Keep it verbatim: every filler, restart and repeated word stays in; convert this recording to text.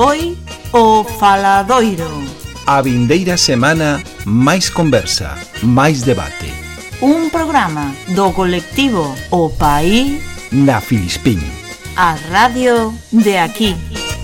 Hoy o Faladoiro. A vindeira semana, máis conversa, máis debate. Un programa do colectivo O País na Filispín. A radio de aquí.